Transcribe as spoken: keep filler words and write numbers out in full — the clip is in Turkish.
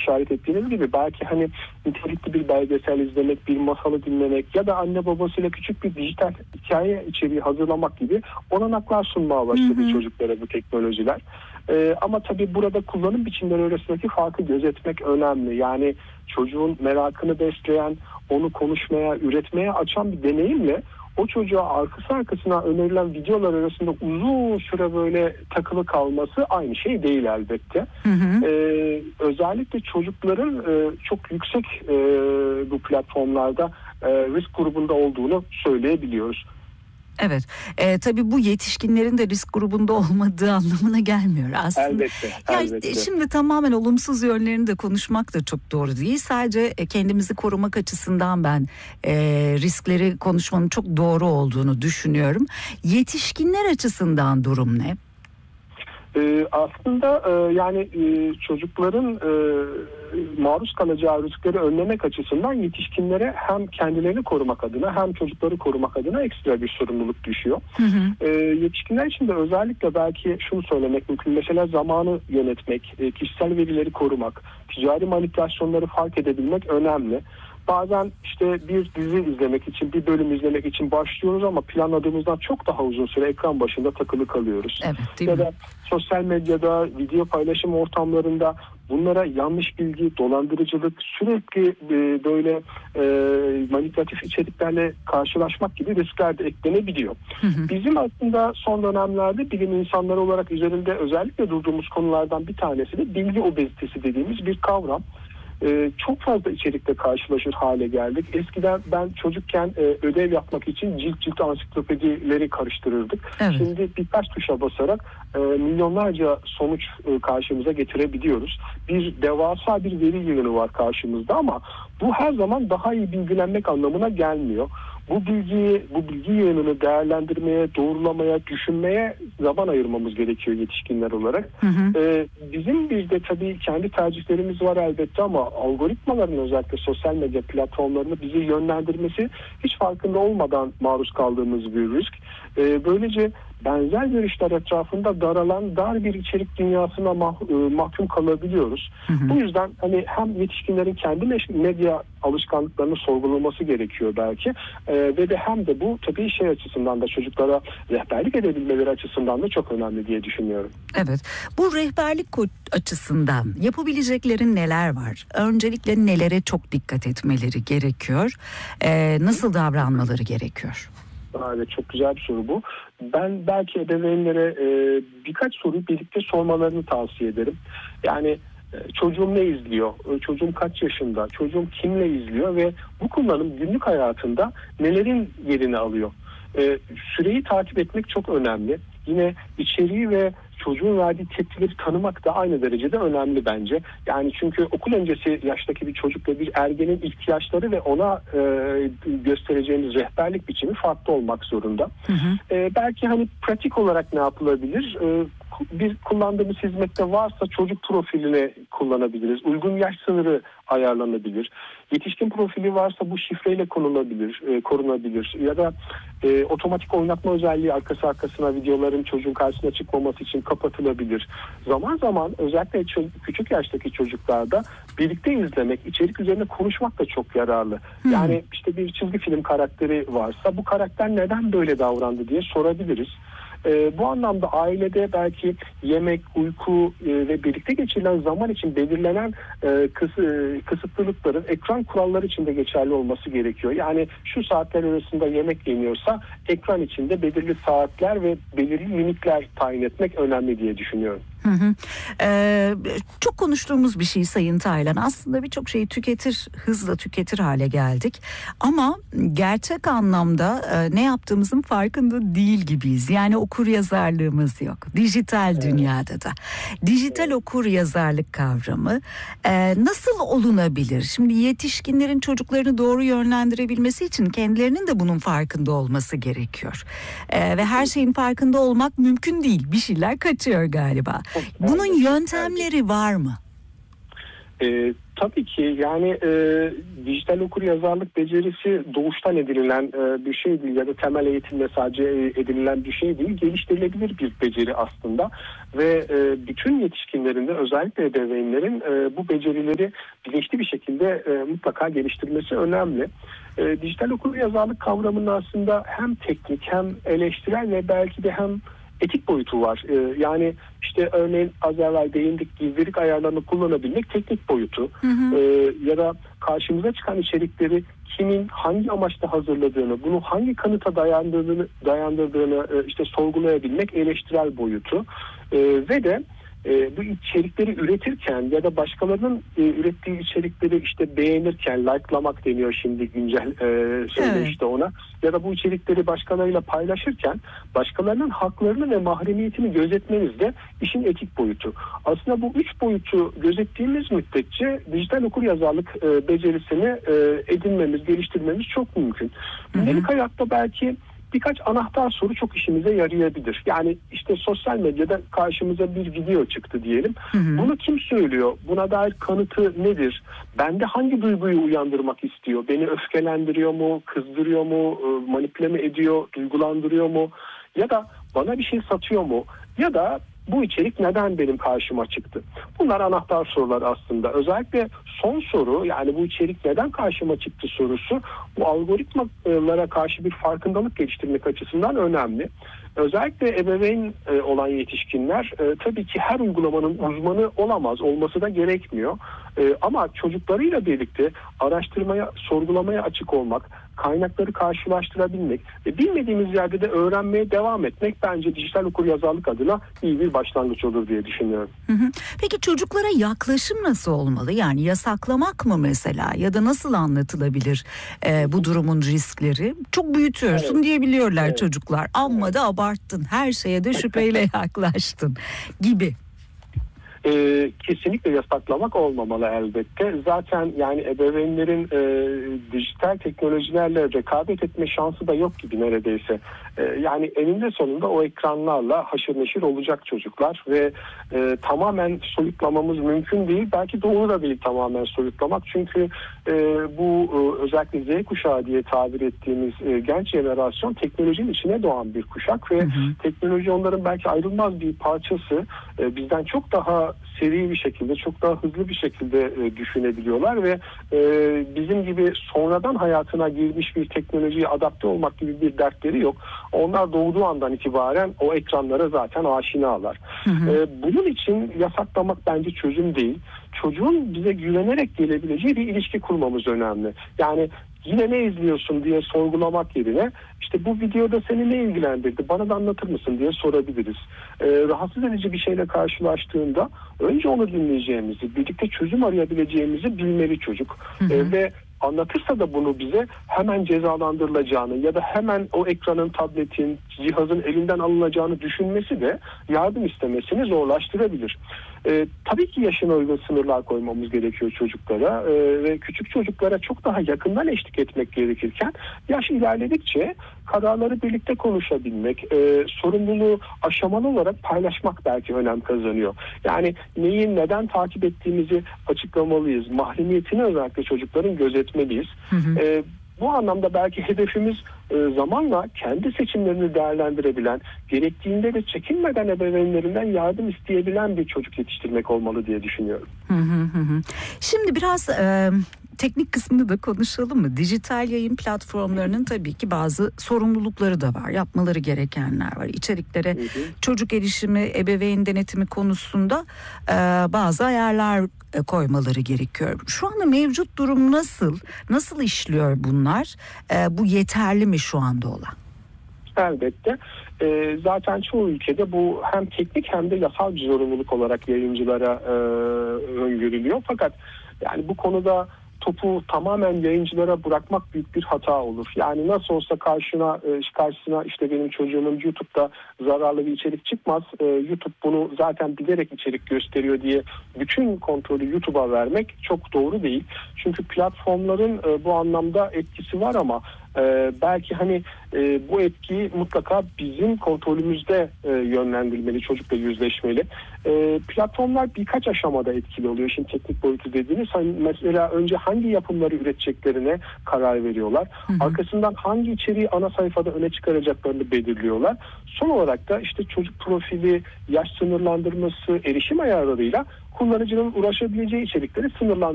işaret ettiğiniz gibi belki hani nitelikli bir belgesel izlemek, bir masalı dinlemek ya da anne babasıyla küçük bir dijital hikaye içeriği hazırlamak gibi olanaklar sunmaya başladı hı hı. çocuklara bu teknolojiler. Ee, ama tabii burada kullanım biçimleri arasındaki farkı gözetmek önemli. Yani çocuğun merakını besleyen, onu konuşmaya, üretmeye açan bir deneyimle o çocuğa arkası arkasına önerilen videolar arasında uzun süre böyle takılı kalması aynı şey değil elbette. Hı hı. Ee, özellikle çocukların e, çok yüksek e, bu platformlarda e, risk grubunda olduğunu söyleyebiliyoruz. Evet. E, tabii bu yetişkinlerin de risk grubunda olmadığı anlamına gelmiyor aslında. Elbette. Ya elbette. Şimdi tamamen olumsuz yönlerini de konuşmak da çok doğru değil. Sadece kendimizi korumak açısından ben e, riskleri konuşmanın çok doğru olduğunu düşünüyorum. Yetişkinler açısından durum ne? Ee, aslında e, yani e, çocukların e, maruz kalacağı riskleri önlemek açısından yetişkinlere hem kendilerini korumak adına hem çocukları korumak adına ekstra bir sorumluluk düşüyor. Hı hı. E, yetişkinler için de özellikle belki şunu söylemek mümkün. Mesela zamanı yönetmek, e, kişisel verileri korumak, ticari manipülasyonları fark edebilmek önemli. Bazen işte bir dizi izlemek için, bir bölüm izlemek için başlıyoruz ama planladığımızdan çok daha uzun süre ekran başında takılı kalıyoruz. Evet, ya da sosyal medyada, video paylaşım ortamlarında bunlara yanlış bilgi, dolandırıcılık, sürekli e, böyle e, manipülatif içeriklerle karşılaşmak gibi riskler de eklenebiliyor. Hı hı. Bizim aslında son dönemlerde bilim insanları olarak üzerinde özellikle durduğumuz konulardan bir tanesi de bilgi obezitesi dediğimiz bir kavram. Ee, çok fazla içerikle karşılaşır hale geldik. Eskiden ben çocukken e, ödev yapmak için cilt cilt ansiklopedileri karıştırırdık. Evet. Şimdi birkaç tuşa basarak e, milyonlarca sonuç e, karşımıza getirebiliyoruz. Bir devasa bir veri yığını var karşımızda ama bu her zaman daha iyi bilgilenmek anlamına gelmiyor. Bu bilgiyi, bu bilgi yığınını değerlendirmeye, doğrulamaya, düşünmeye zaman ayırmamız gerekiyor yetişkinler olarak. Hı hı. Ee, bizim bir de tabii kendi tercihlerimiz var elbette ama algoritmaların özellikle sosyal medya platformlarını bizi yönlendirmesi hiç farkında olmadan maruz kaldığımız bir risk. Ee, böylece benzer görüşler etrafında daralan dar bir içerik dünyasına mah- mahkum kalabiliyoruz. Hı hı. Bu yüzden hani hem yetişkinlerin kendi medya alışkanlıklarını sorgulaması gerekiyor belki ee, ve de hem de bu tabii şey açısından da çocuklara rehberlik edebilmeleri açısından da çok önemli diye düşünüyorum. Evet. Bu rehberlik açısından yapabileceklerin neler var? Öncelikle nelere çok dikkat etmeleri gerekiyor? Ee, nasıl davranmaları gerekiyor? Evet, çok güzel bir soru bu. Ben belki ebeveynlere e, birkaç soruyu birlikte sormalarını tavsiye ederim. Yani e, çocuğum ne izliyor? E, çocuğum kaç yaşında? Çocuğum kimle izliyor? Ve bu kullanım günlük hayatında nelerin yerini alıyor? E, süreyi takip etmek çok önemli. Yine içeriği ve çocuğun verdiği tepkileri tanımak da aynı derecede önemli bence. Yani çünkü okul öncesi yaştaki bir çocukla bir ergenin ihtiyaçları ve ona e, göstereceğimiz rehberlik biçimi farklı olmak zorunda. Hı hı. E, belki hani pratik olarak ne yapılabilir? E, bir kullandığımız hizmette varsa çocuk profilini kullanabiliriz. Uygun yaş sınırı ayarlanabilir. Yetişkin profili varsa bu şifreyle konulabilir, e, korunabilir. Ya da e, otomatik oynatma özelliği arkası arkasına videoların çocuğun karşısına çıkmaması için kapatılabilir. Zaman zaman özellikle ço- küçük yaştaki çocuklarda birlikte izlemek, içerik üzerine konuşmak da çok yararlı. Hmm. Yani işte bir çizgi film karakteri varsa bu karakter neden böyle davrandı diye sorabiliriz. Ee, bu anlamda ailede belki yemek, uyku e, ve birlikte geçirilen zaman için belirlenen e, kıs- e, kısıtlılıkların ekran kuralları içinde geçerli olması gerekiyor. Yani şu saatler arasında yemek yeniyorsa ekran içinde belirli saatler ve belirli limitler tayin etmek önemli diye düşünüyorum. Hı hı. Ee, çok konuştuğumuz bir şey Sayın Taylan. Aslında birçok şeyi tüketir, hızla tüketir hale geldik. Ama gerçek anlamda e, ne yaptığımızın farkında değil gibiyiz. Yani okur yazarlığımız yok. Dijital evet. dünyada da. Dijital evet. okur yazarlık kavramı e, nasıl olunabilir? Şimdi yetişkinlerin çocuklarını doğru yönlendirebilmesi için kendilerinin de bunun farkında olması gerekiyor. E, ve her şeyin farkında olmak mümkün değil. Bir şeyler kaçıyor galiba. Bunun yöntemleri var mı? E, tabii ki yani e, dijital okuryazarlık becerisi doğuştan edinilen e, bir şey değil ya da temel eğitimle sadece edinilen bir şey değil. Geliştirilebilir bir beceri aslında ve e, bütün yetişkinlerin de özellikle ebeveynlerin e, bu becerileri bilinçli bir şekilde e, mutlaka geliştirmesi önemli. E, dijital okuryazarlık kavramının aslında hem teknik hem eleştirel ve belki de hem etik boyutu var. Ee, yani işte örneğin az evvel değindik, gizlilik ayarlarını kullanabilmek teknik boyutu. Hı hı. Ee, ya da karşımıza çıkan içerikleri kimin hangi amaçla hazırladığını, bunu hangi kanıta dayandırdığını, dayandırdığını e, işte sorgulayabilmek eleştirel boyutu. Ee, ve de e, bu içerikleri üretirken ya da başkalarının e, ürettiği içerikleri işte beğenirken, like'lamak deniyor şimdi güncel e, şeyde evet. işte ona, ya da bu içerikleri başkalarıyla paylaşırken başkalarının haklarını ve mahremiyetini gözetmeniz de işin etik boyutu. Aslında bu üç boyutu gözettiğimiz müddetçe dijital okuryazarlık e, becerisini e, edinmemiz, geliştirmemiz çok mümkün. Gündelik hayatta belki birkaç anahtar soru çok işimize yarayabilir. Yani işte sosyal medyada karşımıza bir video çıktı diyelim. Hı hı. Bunu kim söylüyor? Buna dair kanıtı nedir? Bende hangi duyguyu uyandırmak istiyor? Beni öfkelendiriyor mu? Kızdırıyor mu? Manipüle mi ediyor? Duygulandırıyor mu? Ya da bana bir şey satıyor mu? Ya da bu içerik neden benim karşıma çıktı? Bunlar anahtar sorular aslında. Özellikle son soru, yani bu içerik neden karşıma çıktı sorusu, bu algoritmalara karşı bir farkındalık geliştirmek açısından önemli. Özellikle ebeveyn olan yetişkinler tabii ki her uygulamanın uzmanı olamaz, olması da gerekmiyor. Ama çocuklarıyla birlikte araştırmaya, sorgulamaya açık olmak, kaynakları karşılaştırabilmek ve bilmediğimiz yerde de öğrenmeye devam etmek bence dijital okuryazarlık adına iyi bir başlangıç olur diye düşünüyorum. Hı hı. Peki çocuklara yaklaşım nasıl olmalı? Yani yasaklamak mı mesela, ya da nasıl anlatılabilir e, bu durumun riskleri? Çok büyütüyorsun evet. diyebiliyorlar evet. çocuklar. Amma da abarttın, her şeye de şüpheyle yaklaştın gibi. Ee, kesinlikle yasaklamak olmamalı elbette. Zaten yani ebeveynlerin e, dijital teknolojilerle rekabet etme şansı da yok gibi neredeyse. E, yani eninde sonunda o ekranlarla haşır neşir olacak çocuklar ve e, tamamen soyutlamamız mümkün değil. Belki doğru da değil tamamen soyutlamak. Çünkü e, bu e, özellikle Z kuşağı diye tabir ettiğimiz e, genç jenerasyon teknolojinin içine doğan bir kuşak ve hı hı. teknoloji onların belki ayrılmaz bir parçası. E, bizden çok daha seri bir şekilde, çok daha hızlı bir şekilde e, düşünebiliyorlar ve e, bizim gibi sonradan hayatına girmiş bir teknolojiye adapte olmak gibi bir dertleri yok. Onlar doğduğu andan itibaren o ekranlara zaten aşinalar. Hı hı. E, bunun için yasaklamak bence çözüm değil. Çocuğun bize güvenerek gelebileceği bir ilişki kurmamız önemli. Yani yine ne izliyorsun diye sorgulamak yerine işte bu videoda seni ne ilgilendirdi, bana da anlatır mısın diye sorabiliriz. Ee, rahatsız edici bir şeyle karşılaştığında önce onu dinleyeceğimizi, birlikte çözüm arayabileceğimizi bilmeli çocuk. Hı hı. Ee, ve anlatırsa da bunu bize hemen cezalandırılacağını ya da hemen o ekranın, tabletin, cihazın elinden alınacağını düşünmesi de yardım istemesini zorlaştırabilir. Ee, tabii ki yaşına uygun sınırlar koymamız gerekiyor çocuklara ee, ve küçük çocuklara çok daha yakından eşlik etmek gerekirken yaş ilerledikçe kararları birlikte konuşabilmek, e, sorumluluğu aşamalı olarak paylaşmak belki önem kazanıyor. Yani neyi neden takip ettiğimizi açıklamalıyız. Mahremiyetini özellikle çocukların gözetmeliyiz. Hı hı. E, bu anlamda belki hedefimiz e, zamanla kendi seçimlerini değerlendirebilen, gerektiğinde de çekinmeden ebeveynlerinden yardım isteyebilen bir çocuk yetiştirmek olmalı diye düşünüyorum. Hı hı hı. Şimdi biraz e, teknik kısmını da konuşalım mı? Dijital yayın platformlarının tabii ki bazı sorumlulukları da var. Yapmaları gerekenler var. İçeriklere hı hı. çocuk erişimi, ebeveyn denetimi konusunda e, bazı ayarlar e, koymaları gerekiyor. Şu anda mevcut durum nasıl? Nasıl işliyor bunlar? E, bu yeterli mi şu anda olan? Elbette. E, zaten çoğu ülkede bu hem teknik hem de yasal bir zorunluluk olarak yayıncılara e, öngörülüyor. Fakat yani bu konuda topu tamamen yayıncılara bırakmak büyük bir hata olur. Yani nasıl olsa karşına karşısına işte benim çocuğumun YouTube'da zararlı bir içerik çıkmaz. YouTube bunu zaten bilerek içerik gösteriyor diye bütün kontrolü YouTube'a vermek çok doğru değil. Çünkü platformların bu anlamda etkisi var ama e, belki hani e, bu etkiyi mutlaka bizim kontrolümüzde e, yönlendirmeli, çocukla yüzleşmeli. E, platformlar birkaç aşamada etkili oluyor. Şimdi teknik boyutu dediğiniz, hani mesela önce hangi yapımları üreteceklerine karar veriyorlar. Hı hı. Arkasından hangi içeriği ana sayfada öne çıkaracaklarını belirliyorlar. Son olarak da işte çocuk profili, yaş sınırlandırması, erişim ayarlarıyla kullanıcının ulaşabileceği içerikleri sınırlandırıyorlar.